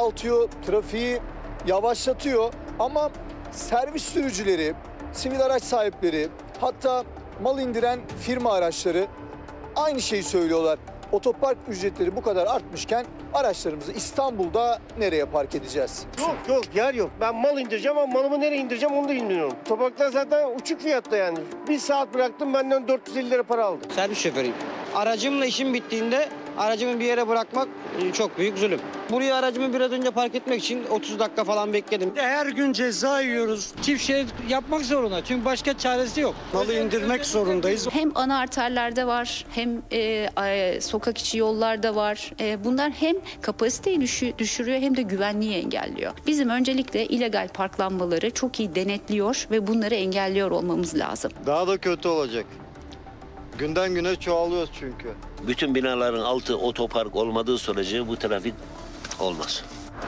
daraltıyor, trafiği yavaşlatıyor. Ama servis sürücüleri, sivil araç sahipleri, hatta mal indiren firma araçları aynı şeyi söylüyorlar. Otopark ücretleri bu kadar artmışken araçlarımızı İstanbul'da nereye park edeceğiz? Yok yer yok. Ben mal indireceğim ama malımı nereye indireceğim onu da bilmiyorum. Otoparklar zaten uçuk fiyatta yani. Bir saat bıraktım benden 450 lira para aldı. Servis şoförüyüm. Aracımla işim bittiğinde aracımı bir yere bırakmak çok büyük zulüm. Buraya aracımı biraz önce park etmek için 30 dakika falan bekledim. Her gün ceza yiyoruz. Çift şerit yapmak zorunda. Çünkü başka çaresi yok. Malı indirmek zorundayız. Hem ana arterlerde var hem sokak içi yollarda var. Bunlar hem kapasiteyi düşürüyor hem de güvenliği engelliyor. Bizim öncelikle illegal parklanmaları çok iyi denetliyor ve bunları engelliyor olmamız lazım. Daha da kötü olacak. Günden güne çoğalıyoruz çünkü. Bütün binaların altı otopark olmadığı sürece bu trafik olmaz.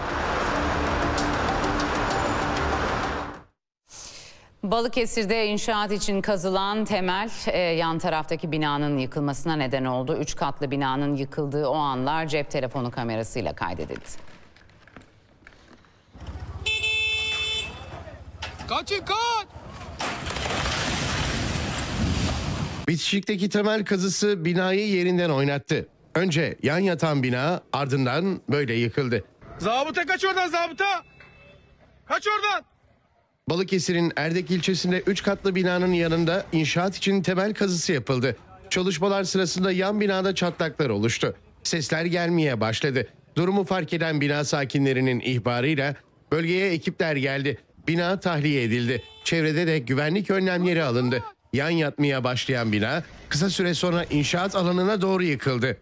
Balıkesir'de inşaat için kazılan temel yan taraftaki binanın yıkılmasına neden oldu. 3 katlı binanın yıkıldığı o anlar cep telefonu kamerasıyla kaydedildi. Kaçın kaç! Bitişikteki temel kazısı binayı yerinden oynattı. Önce yan yatan bina ardından böyle yıkıldı. Zabıta kaç oradan zabıta! Kaç oradan! Balıkesir'in Erdek ilçesinde 3 katlı binanın yanında inşaat için temel kazısı yapıldı. Çalışmalar sırasında yan binada çatlaklar oluştu. Sesler gelmeye başladı. Durumu fark eden bina sakinlerinin ihbarıyla bölgeye ekipler geldi. Bina tahliye edildi. Çevrede de güvenlik önlemleri alındı. Yan yatmaya başlayan bina kısa süre sonra inşaat alanına doğru yıkıldı.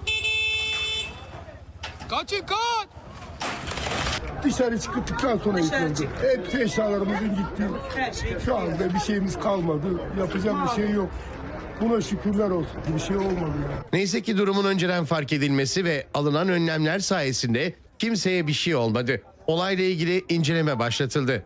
Kaçın kaç! Dışarı çıktıktan sonra yıkıldı. Hep eşyalarımızın gitti. Şu anda bir şeyimiz kalmadı. Yapacak bir şey yok. Buna şükürler olsun. Bir şey olmadı ya. Neyse ki durumun önceden fark edilmesi ve alınan önlemler sayesinde kimseye bir şey olmadı. Olayla ilgili inceleme başlatıldı.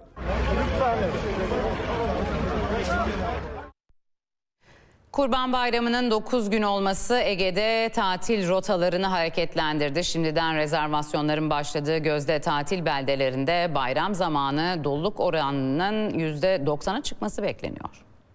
Kurban Bayramı'nın 9 gün olması Ege'de tatil rotalarını hareketlendirdi. Şimdiden rezervasyonların başladığı gözde tatil beldelerinde bayram zamanı doluluk oranının %90'a çıkması bekleniyor.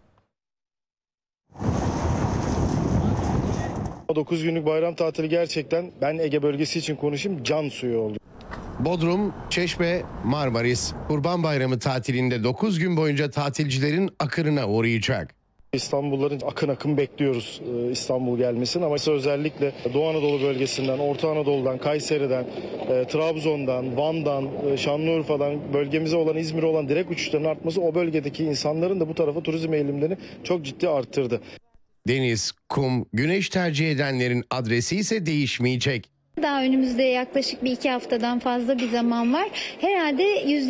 9 günlük bayram tatili gerçekten, ben Ege bölgesi için konuşayım, can suyu oldu. Bodrum, Çeşme, Marmaris Kurban Bayramı tatilinde 9 gün boyunca tatilcilerin akınına uğrayacak. İstanbulluların akın akın bekliyoruz İstanbul gelmesini ama özellikle Doğu Anadolu bölgesinden, Orta Anadolu'dan, Kayseri'den, Trabzon'dan, Van'dan, Şanlıurfa'dan bölgemize olan, İzmir'e olan direkt uçuşların artması o bölgedeki insanların da bu tarafa turizm eğilimlerini çok ciddi arttırdı. Deniz, kum, güneş tercih edenlerin adresi ise değişmeyecek. Daha önümüzde yaklaşık bir 2 haftadan fazla bir zaman var. Herhalde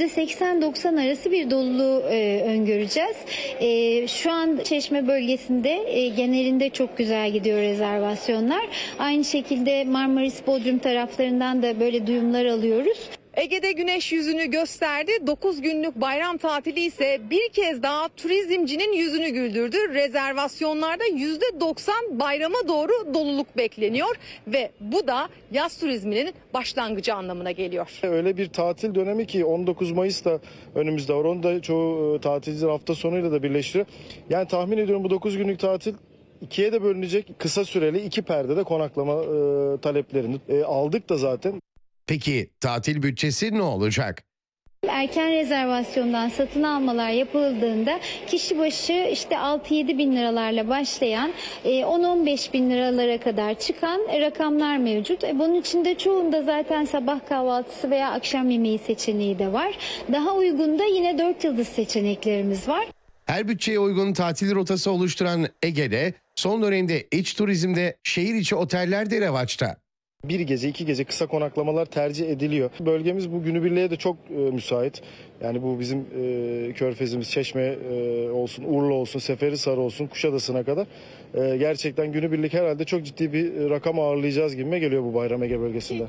%80-90 arası bir doluluğu öngöreceğiz. Şu an Çeşme bölgesinde genelinde çok güzel gidiyor rezervasyonlar. Aynı şekilde Marmaris, Bodrum taraflarından da böyle duyumlar alıyoruz. Ege'de güneş yüzünü gösterdi. 9 günlük bayram tatili ise bir kez daha turizmcinin yüzünü güldürdü. Rezervasyonlarda %90 bayrama doğru doluluk bekleniyor ve bu da yaz turizminin başlangıcı anlamına geliyor. Öyle bir tatil dönemi ki 19 Mayıs da önümüzde var. Onu da çoğu tatilciler hafta sonuyla da birleştiriyor. Yani tahmin ediyorum bu 9 günlük tatil ikiye de bölünecek. Kısa süreli 2 perdede konaklama taleplerini aldık da zaten. Peki tatil bütçesi ne olacak? Erken rezervasyondan satın almalar yapıldığında kişi başı işte 6-7 bin liralarla başlayan 10-15 bin liralara kadar çıkan rakamlar mevcut. Bunun içinde çoğunda zaten sabah kahvaltısı veya akşam yemeği seçeneği de var. Daha uygun da yine 4 yıldız seçeneklerimiz var. Her bütçeye uygun tatil rotası oluşturan Ege'de son dönemde iç turizmde şehir içi oteller de revaçta. 1 gece 2 gece kısa konaklamalar tercih ediliyor. Bölgemiz bu günübirliğe de çok müsait. Yani bu bizim Körfezimiz, Çeşme olsun, Urla olsun, Seferihisar olsun, Kuşadası'na kadar gerçekten günübirlik herhalde çok ciddi bir rakam ağırlayacağız gibime geliyor bu bayram Ege bölgesinde.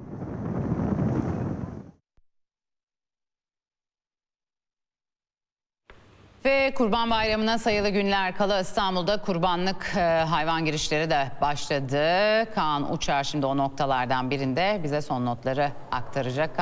Ve Kurban Bayramı'na sayılı günler kala İstanbul'da kurbanlık hayvan girişleri de başladı. Kaan Uçar şimdi o noktalardan birinde bize son notları aktaracak.